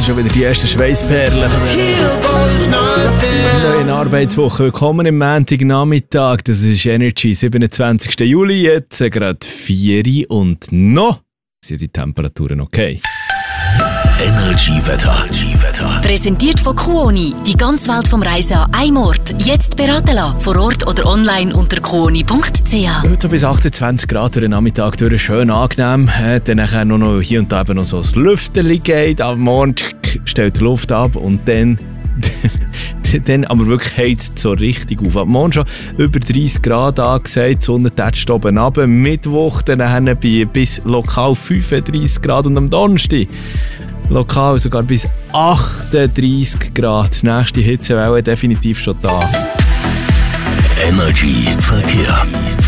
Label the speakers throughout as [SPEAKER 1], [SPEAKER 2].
[SPEAKER 1] schon wieder die ersten Schweißperlen neuen Arbeitswoche. Willkommen am Montagnachmittag. Das ist Energy, 27. Juli. Jetzt gerade 4 und noch sind die Temperaturen okay.
[SPEAKER 2] Energy-Wetter.
[SPEAKER 3] Präsentiert von Kuoni. Die ganze Welt vom Reisen an einem Ort. Jetzt beraten lassen. Vor Ort oder online unter kuoni.ch.
[SPEAKER 1] Heute bis 28 Grad durch den Nachmittag durch, schön angenehm. Dann nachher noch hier und da eben noch so ein Lüfterli geht. Am Morgen stellt die Luft ab und dann aber wirklich heizt es so richtig auf. Am Morgen schon über 30 Grad angesagt, die Sonne tätscht oben runter. Mittwoch dann bei bis lokal 35 Grad und am Donnerstag lokal sogar bis 38 Grad. Die nächste Hitzewelle definitiv schon da.
[SPEAKER 2] Energy Verkehr.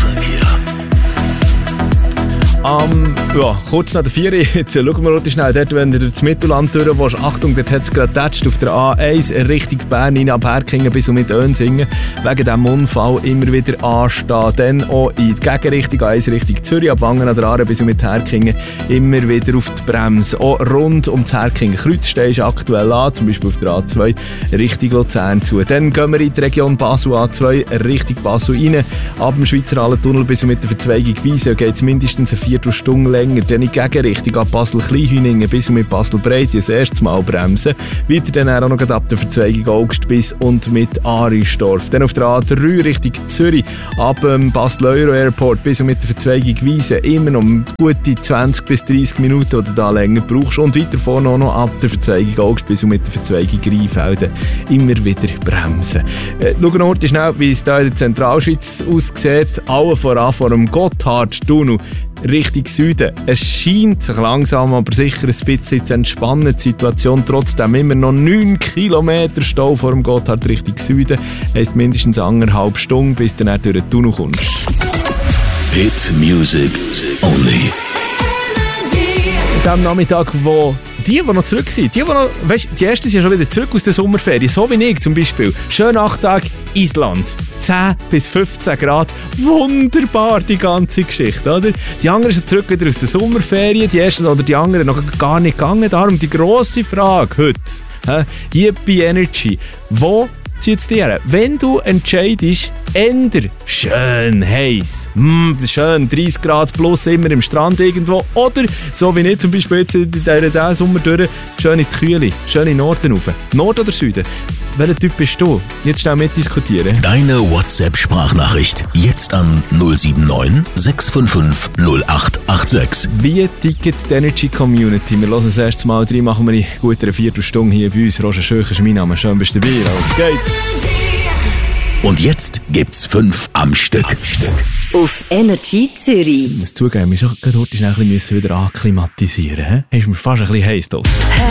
[SPEAKER 1] Kurz nach der 4 jetzt schauen wir schnell dort, wenn du durch das Mittelland durch willst. Achtung, dort hat es gerade getatscht auf der A1 Richtung Bern rein, ab Herkingen bis und mit Önsingen. Wegen diesem Unfall immer wieder anstehen. Dann auch in die Gegenrichtung, A1 Richtung Zürich, ab Wangen an der Aare bis und mit Herkingen immer wieder auf die Bremse. Auch rund um das Herkingen Kreuz stehst du aktuell an, zum Beispiel auf der A2 Richtung Luzern zu. Dann gehen wir in die Region Basel, A2 Richtung Basel rein. Ab dem Schweizer Hallentunnel bis und mit der Verzweigung Wiese geht es mindestens eine Viertelstunde länger, dann in die Gegenrichtung ab Basel-Kleinhüningen bis und mit Basel-Breite das erste Mal bremsen. Weiter dann auch noch ab der Verzweigung Augst bis und mit Aristorf. Dann auf der A3 Richtung Zürich ab Basel-Euro-Airport bis und mit der Verzweigung Wiese immer noch gute 20 bis 30 Minuten, die du da länger brauchst. Und weiter vorne auch noch ab der Verzweigung Augst bis und mit der Verzweigung Rheinfelden immer wieder bremsen. Schauen wir heute schnell, wie es da in der Zentralschweiz aussieht. Alle voran vor dem Gotthardtunnel Richtung Süden. Es scheint sich langsam, aber sicher ein bisschen zu entspannen, die Situation. Trotzdem immer noch 9 Kilometer Stau vor dem Gotthard Richtung Süden. Heisst mindestens 1,5 Stunden, bis du dann durch den Tunnel kommst.
[SPEAKER 2] Hit Music Only.
[SPEAKER 1] An diesem Nachmittag, wo die noch zurück sind, die ersten sind ja schon wieder zurück aus der Sommerferien, so wie ich zum Beispiel. Schön 8 Tage Island. 10 bis 15 Grad. Wunderbar, die ganze Geschichte, oder? Die anderen sind zurück wieder aus der Sommerferien, die ersten oder die anderen noch gar nicht gegangen. Darum die grosse Frage heute, hier bei Energy, wo zieht es dir? Wenn du entscheidest, änder schön heiß, schön 30 Grad plus immer im Strand irgendwo, oder so wie ich zum Beispiel jetzt in diesen Sommer durch, schön in die Kühle, schön in den Norden rauf. Nord oder Süden? Welcher Typ bist du? Jetzt schnell mitdiskutieren.
[SPEAKER 2] Deine WhatsApp-Sprachnachricht jetzt an 079 655 0886.
[SPEAKER 1] Wie tickt die Energy Community? Wir hören das erste Mal rein, machen wir in gut einer Viertelstunde hier bei uns. Roger Schöcher ist mein Name. Schön bist du dabei. Auf geht's!
[SPEAKER 2] Und jetzt gibt's 5 am Stück.
[SPEAKER 3] Auf Energy Zürich.
[SPEAKER 1] Ich muss zugeben, wir müssen heute schnell ein bisschen wieder akklimatisieren. Ist mir fast ein bisschen heiß dort.